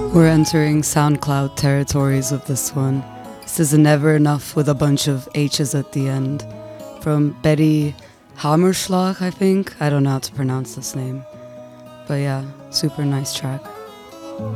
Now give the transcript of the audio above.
We're entering SoundCloud territories with this one. This is a Never Enough with a bunch of H's at the end. From Betty Hammerschlag, I think. I don't know how to pronounce this name. But yeah, super nice track.